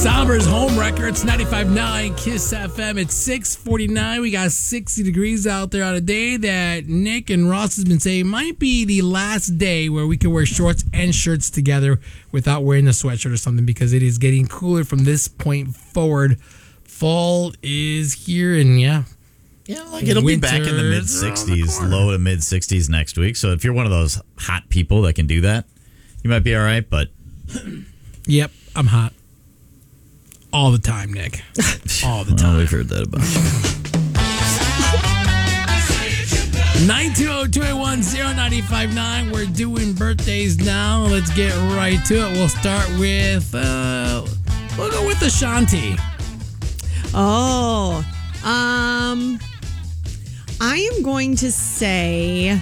Somber's Home Records, 95.9 Kiss FM. It's 6:49. We got 60 degrees out there on a day that Nick and Ross has been saying might be the last day where we can wear shorts and shirts together without wearing a sweatshirt or something, because it is getting cooler from this point forward. Fall is here, and Yeah, like it'll be back in the mid 60s, low to mid 60s next week. So if you're one of those hot people that can do that, you might be all right. But yep, I'm hot all the time, Nick. All the time. Well, we've heard that about you. 920-281-0959. We're doing birthdays now. Let's get right to it. We'll start with we'll go with Ashanti. Oh, I am going to say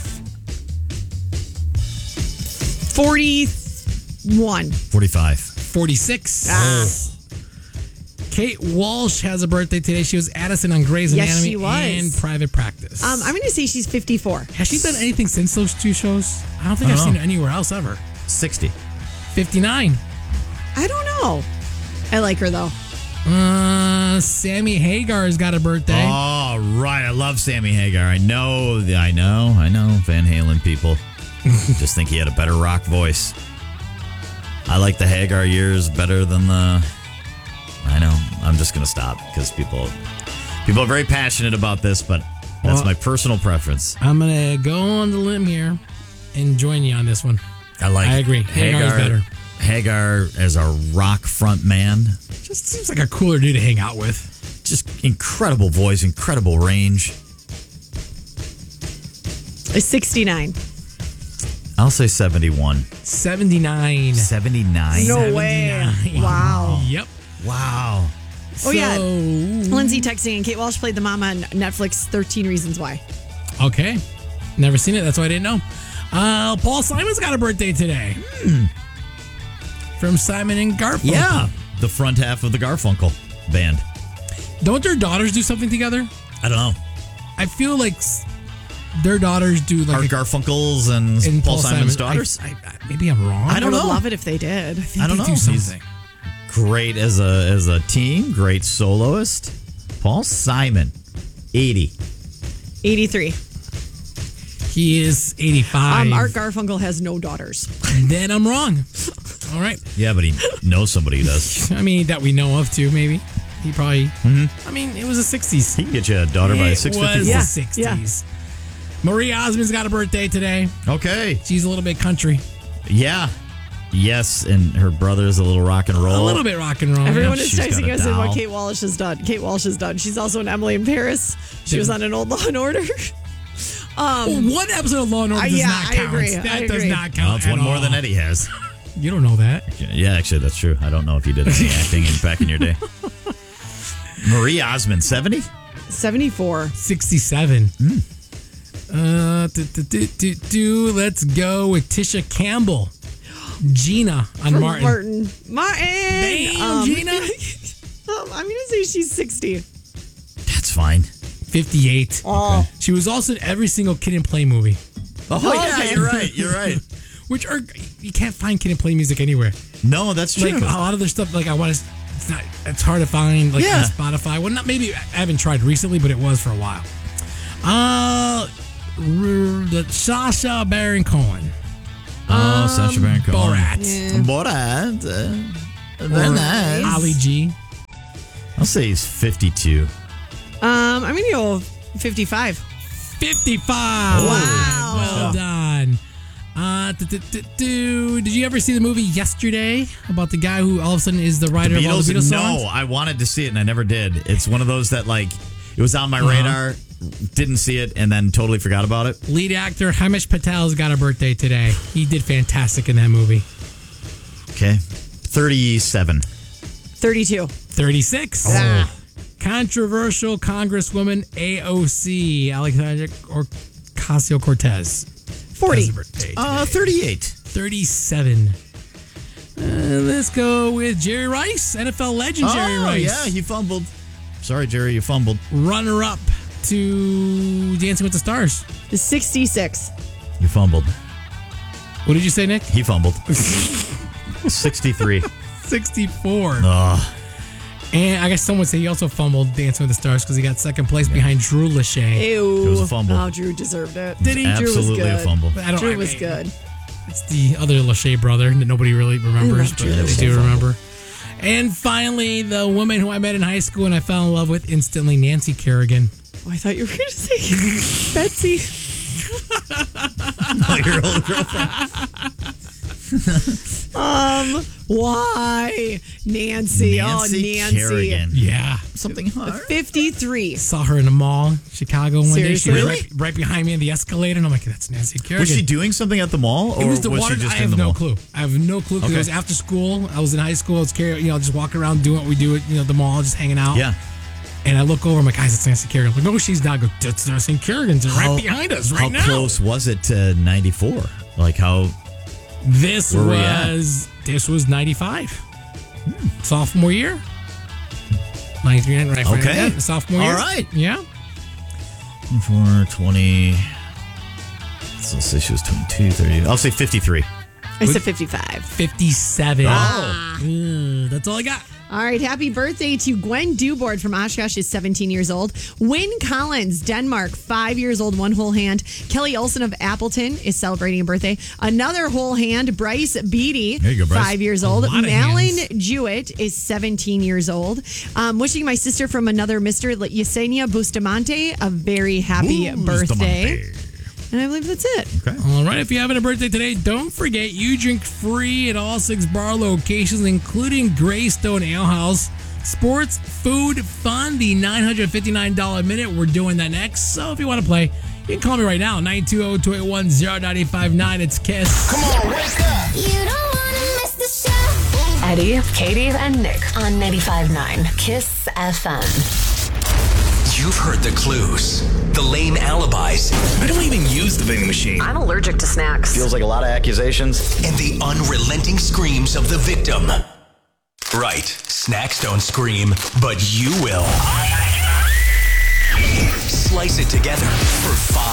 41. 45. 46. Kate Walsh has a birthday today. She was Addison on Grey's Anatomy she was. and Private Practice. I'm going to say she's 54. Has she done anything since those two shows? I don't think I've seen her anywhere else ever. 60. 59. I don't know. I like her, though. Sammy Hagar's got a birthday. Oh, right. I love Sammy Hagar. I know. Van Halen people just think he had a better rock voice. I like the Hagar years better than the... I know. I'm just going to stop because people are very passionate about this, but that's my personal preference. I'm going to go on the limb here and join you on this one. I agree. Hagar's better. Hagar as a rock front man. Just seems like a cooler dude to hang out with. Just incredible voice, incredible range. 69. I'll say 71. 79. 79? No way. Wow. Yep. Wow. Oh, yeah. Lindsay texting, and Kate Walsh played the mama on Netflix 13 Reasons Why. Okay. Never seen it. That's why I didn't know. Paul Simon's got a birthday today. From Simon and Garfunkel. Yeah. The front half of the Garfunkel band. Don't their daughters do something together? I don't know. I feel like their daughters do like Art Garfunkel's and Paul Simon's daughters? Maybe I'm wrong. I would love it if they did. I don't know. Do something. Great as a team, great soloist. Paul Simon, 80. 83. He is 85. Art Garfunkel has no daughters. Then I'm wrong. All right. Yeah, but he knows somebody who does. I mean, that we know of too, maybe. He probably... I mean, it was the 60s. He can get you a daughter by 654. It was the 60s. Yeah. Marie Osmond's got a birthday today. Okay. She's a little bit country. Yeah. Yes, and her brother's a little rock and roll. A little bit rock and roll. Everyone is texting us in what Kate Walsh has done. Kate Walsh has done. She's also in Emily in Paris. She was on an old Law and Order. One episode of Law and Order does not count. I agree. That does not count. Well, it's one more than Eddie has. You don't know that. Yeah, actually, that's true. I don't know if you did any acting back in your day. Marie Osmond, 70? 74. 67. Let's go with Tisha Campbell. Gina on Martin. Damn, Gina. I'm going to say she's 60. That's fine. 58. Oh. Okay. She was also in every single Kid and Play movie. Oh, yeah, you're right. Which are, you can't find Kid and Play music anywhere. No, that's true. Like, a lot of their stuff, like, it's hard to find, like, on Spotify. Well, not maybe, I haven't tried recently, but it was for a while. The Sacha Baron Cohen. Sacha Baron Cohen. Borat. Yeah. Borat. Very nice. Ali G. I'll say he's 52. I'm going to go 55. 55. Wow. Well done. Did you ever see the movie Yesterday about the guy who all of a sudden is the writer of all the Beatles songs? No, I wanted to see it and I never did. It's one of those that, like, it was on my radar, didn't see it, and then totally forgot about it. Lead actor Hamish Patel's got a birthday today. He did fantastic in that movie. Okay. 37. 32. 36. Oh. Controversial Congresswoman AOC, Alexandria Ocasio-Cortez. 40. 38. 37. Let's go with Jerry Rice, NFL legend Jerry Rice. Yeah, he fumbled. Sorry, Jerry, you fumbled. Runner-up to Dancing with the Stars. 66. You fumbled. What did you say, Nick? He fumbled. 63. 64. Oh, And I guess someone would say he also fumbled Dancing with the Stars because he got second place behind Drew Lachey. Ew. It was a fumble. Oh, Drew deserved it. Did he? absolutely Drew was a good. fumble. But I don't, Drew was good. It's the other Lachey brother that nobody really remembers, but Drew they Lachey. do remember. And finally, the woman who I met in high school and I fell in love with instantly, Nancy Kerrigan. Oh, I thought you were going to say Betsy. Oh, your old girlfriend. Why? Nancy. Nancy Nancy. Kerrigan. Yeah. Something hard. 53. Saw her in the mall, Chicago one day. She was Seriously? right behind me in the escalator, and I'm like, that's Nancy Kerrigan. Was she doing something at the mall, or It was the water. she just I in have the no mall? clue. I have no clue because Okay. it was after school. I was in high school. I was just walking around doing what we do at the mall, just hanging out. Yeah. And I look over. I'm like, guys, it's Nancy Kerrigan. I'm like, no, she's not. I go, that's Nancy Kerrigan's right behind us right now. How close was it to 94? Like how? This Where we at? was 95. Sophomore year. 93, right? Okay. Yeah, sophomore year. All right. Yeah. 420. So let's say she was 22, 30. I'll say 53. I said 55. 57. Oh. That's all I got. All right, happy birthday to Gwen Dubord from Oshkosh, is 17 years old. Wynn Collins, Denmark, 5 years old, one whole hand. Kelly Olson of Appleton is celebrating a birthday. Another whole hand, Bryce Beatty, There you go, Bryce. 5 years A old. lot of Malin hands. Jewett is 17 years old. Wishing my sister from another Mr. Yesenia Bustamante a very happy birthday. And I believe that's it. Okay. All right, if you're having a birthday today, don't forget you drink free at all 6 bar locations, including Greystone Ale House. Sports, food, fun, the $959 minute. We're doing that next. So if you want to play, you can call me right now, 920-281-0959. It's KISS. Come on, wake up. You don't want to miss the show. Eddie, Katie, and Nick on 95.9 KISS FM. You've heard the clues, the lame alibis. I don't even use the vending machine. I'm allergic to snacks. Feels like a lot of accusations. And the unrelenting screams of the victim. Right, snacks don't scream, but you will. Slice it together for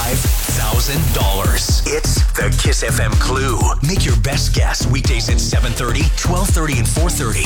$5,000. It's the Kiss FM Clue. Make your best guess weekdays at 7:30, 12:30, and 4:30.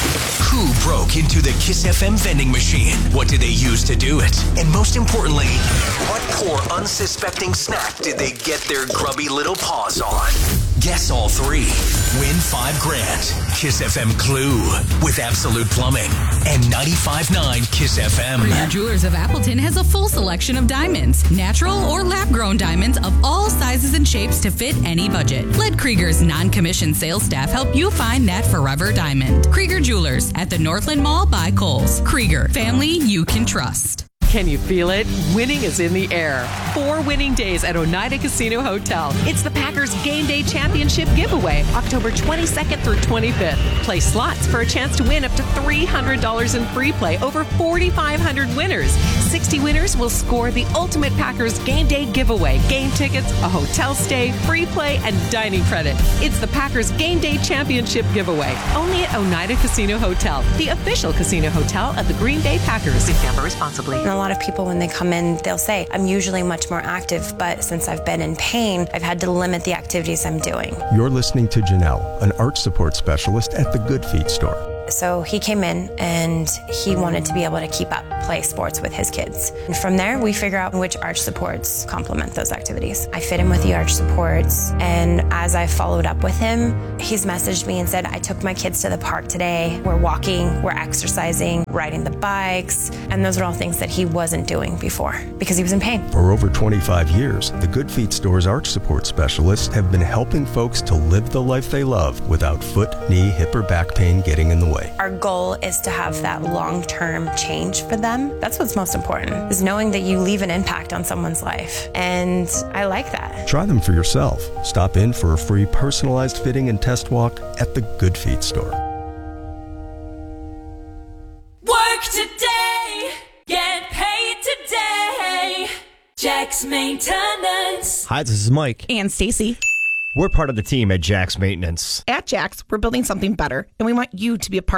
Who broke into the Kiss FM vending machine? What did they use to do it? And most importantly, what poor unsuspecting snack did they get their grubby little paws on? Guess all three. Win $5,000. Kiss FM Clue with Absolute Plumbing and 95.9 Kiss FM. Krieger Jewelers of Appleton has a full selection of diamonds, natural or lab-grown diamonds of all sizes and shapes to fit any budget. Let Krieger's non-commissioned sales staff help you find that forever diamond. Krieger Jewelers at the Northland Mall by Kohl's. Krieger, family you can trust. Can you feel it? Winning is in the air. 4 winning days at Oneida Casino Hotel. It's the Packers Game Day Championship giveaway, October 22nd through 25th. Play slots for a chance to win up to $300 in free play. Over 4,500 winners. 60 winners will score the ultimate Packers Game Day giveaway. Game tickets, a hotel stay, free play, and dining credit. It's the Packers Game Day Championship giveaway. Only at Oneida Casino Hotel, the official casino hotel of the Green Bay Packers. Gamble responsibly. And a lot of people, when they come in, they'll say, I'm usually much more active, but since I've been in pain, I've had to limit the activities I'm doing. You're listening to Janelle, an arch support specialist at the Good Feet store. So he came in and he wanted to be able to keep up play sports with his kids. And from there, we figure out which arch supports complement those activities. I fit him with the arch supports, and as I followed up with him, he's messaged me and said, I took my kids to the park today. We're walking, we're exercising, riding the bikes, and those are all things that he wasn't doing before because he was in pain. For over 25 years, the Good Feet store's arch support specialists have been helping folks to live the life they love without foot, knee, hip, or back pain getting in the way. Our goal is to have that long-term change for them. That's what's most important, is knowing that you leave an impact on someone's life. And I like that. Try them for yourself. Stop in for a free personalized fitting and test walk at the Good Feet store. Work today, get paid today. Jack's Maintenance. Hi, this is Mike. And Stacy. We're part of the team at Jack's Maintenance. At Jack's, we're building something better, and we want you to be a part of it.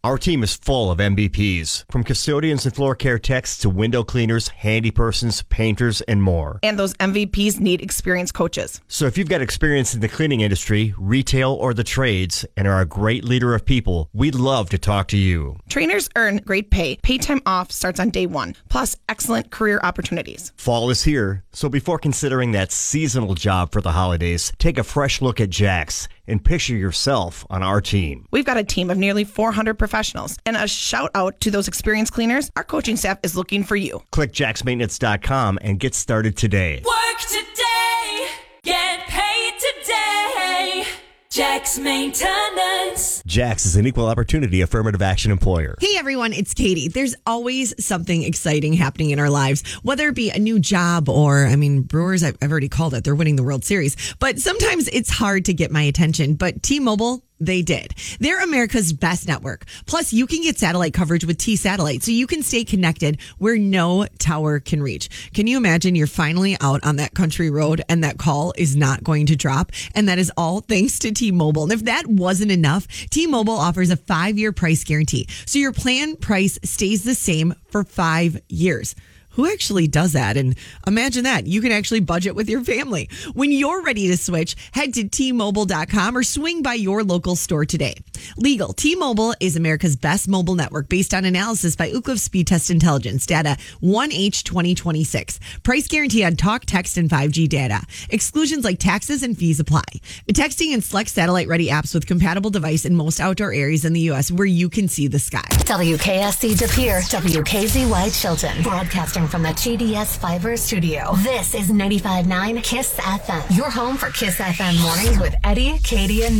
Our team is full of MVPs, from custodians and floor care techs to window cleaners, handy persons, painters, and more. And those MVPs need experienced coaches. So if you've got experience in the cleaning industry, retail, or the trades, and are a great leader of people, we'd love to talk to you. Trainers earn great pay. Paid time off starts on day one, plus excellent career opportunities. Fall is here, so before considering that seasonal job for the holidays, take a fresh look at Jax and picture yourself on our team. We've got a team of nearly 400 professionals, and a shout out to those experienced cleaners. Our coaching staff is looking for you. Click jaxmaintenance.com and get started today. Work today, get paid today. Jax Maintenance. Jax is an equal opportunity affirmative action employer. Hey everyone, it's Katie. There's always something exciting happening in our lives, whether it be a new job or, Brewers, I've already called it. They're winning the World Series. But sometimes it's hard to get my attention. But T-Mobile, they did. They're America's best network. Plus, you can get satellite coverage with T-Satellite, so you can stay connected where no tower can reach. Can you imagine you're finally out on that country road and that call is not going to drop? And that is all thanks to T-Mobile. And if that wasn't enough, T-Mobile offers a 5-year price guarantee. So your plan price stays the same for 5 years. Who actually does that? And imagine that. You can actually budget with your family. When you're ready to switch, head to T-Mobile.com or swing by your local store today. Legal. T-Mobile is America's best mobile network based on analysis by Ookla Speed Test Intelligence. Data 1H 2026. Price guarantee on talk, text, and 5G data. Exclusions like taxes and fees apply. Texting and select satellite-ready apps with compatible device in most outdoor areas in the U.S. where you can see the sky. WKSC De Pere, WKZY Chilton. Broadcasting from the GDS Fiber Studio. This is 95.9 KISS FM. Your home for KISS FM mornings with Eddie, Katie, and